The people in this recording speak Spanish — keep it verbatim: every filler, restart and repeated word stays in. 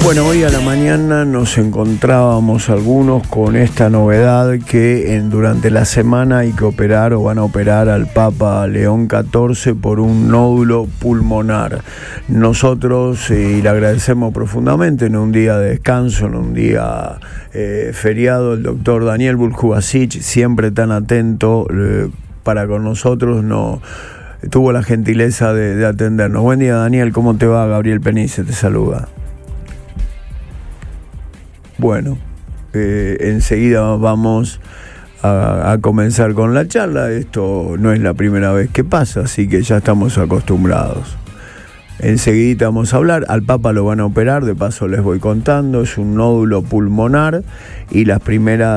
Bueno, hoy a la mañana nos encontrábamos algunos con esta novedad que en, durante la semana hay que operar o van a operar al Papa León catorce por un nódulo pulmonar. Nosotros, eh, y le agradecemos profundamente, en un día de descanso, en un día eh, feriado, el doctor Daniel Buljubasic, siempre tan atento eh, para con nosotros, no tuvo la gentileza de, de atendernos. Buen día, Daniel, ¿cómo te va? Gabriel Penice te saluda. Bueno, eh, enseguida vamos a, a comenzar con la charla. Esto no es la primera vez que pasa, así que ya estamos acostumbrados. Enseguida vamos a hablar. Al Papa lo van a operar, de paso les voy contando. Es un nódulo pulmonar y las primeras